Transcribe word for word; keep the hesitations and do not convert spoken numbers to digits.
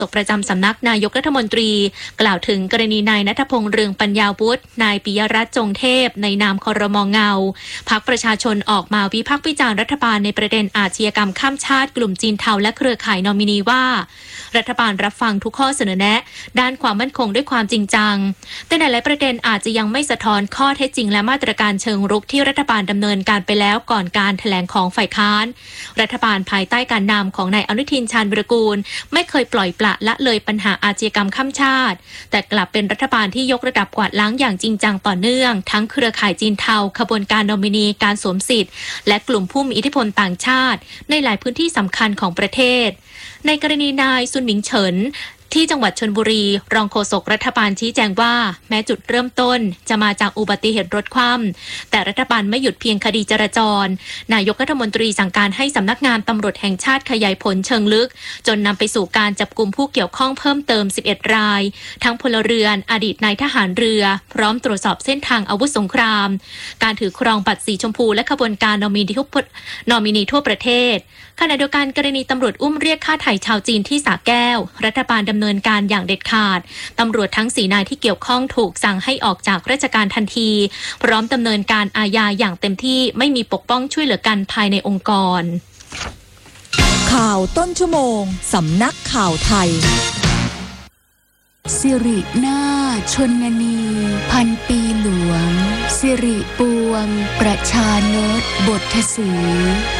ษกประจำสำนักนายกรัฐมนตรีกล่าวถึงกรณีนายณัฐพงษ์เรืองปัญญาวุฒินายปิยรัตน์จงเทพในนามครม.เงาพรรคประชาชนออกมาวิพากษ์วิจารณ์รัฐบาลในประเด็นอาชญากรรมข้ามชาติกลุ่มจีนเทาและเครือข่ายนอมินีว่ารัฐบาลรับฟังทุกข้อเสนอแนะด้านความมั่นคงด้วยความจริงจังแต่ในหลายประเด็นอาจจะยังไม่สะท้อนข้อเท็จจริงและมาตรการเชิงรุกที่รัฐบาลดำเนินการไปแล้วก่อนการแถลงของฝ่ายค้านรัฐบาลภายใต้การนำของนายอนุทินชาญวิรากูลไม่เคยปล่อยปละละเลยปัญหาอาชญากรรมข้ามชาติแต่กลับเป็นรัฐบาลที่ยกระดับกวาดล้างอย่างจริงจังต่อเนื่องทั้งเครือข่ายจีนเทาขบวนการนอมินีการสวมสิทธิ์และกลุ่มผู้มีอิทธิพลต่างชาติในหลายพื้นที่สำคัญของประเทศในกรณีนายซุนหมิงเฉินที่จังหวัดชลบุรีรองโฆษกรัฐบาลชี้แจงว่าแม้จุดเริ่มต้นจะมาจากอุบัติเหตุรถคว่ำแต่รัฐบาลไม่หยุดเพียงคดีจราจรนายกรัฐมนตรีสั่งการให้สำนักงานตำรวจแห่งชาติขยายผลเชิงลึกจนนำไปสู่การจับกุมผู้เกี่ยวข้องเพิ่มเติมสิบเอ็ดรายทั้งพลเรือนอดีตนายทหารเรือพร้อมตรวจสอบเส้นทางอาวุธสงครามการถือครองบัตรสีชมพูและขบวนการนอมินีทุกนอมินีทั่วประเทศขณะเดียวกันกรณีตำรวจอุ้มเรียกค่าไถ่ชาวจีนที่สระแก้วรัฐบาลดำเนินการอย่างเด็ดขาดตำรวจทั้งสี่นายที่เกี่ยวข้องถูกสั่งให้ออกจากราชการทันทีพร้อมดำเนินการอาญาอย่างเต็มที่ไม่มีปกป้องช่วยเหลือกันภายในองค์กรข่าวต้นชั่วโมงสำนักข่าวไทยสิรินาถชนนีพันปีหลวงสิริปวงประชานตบทศรี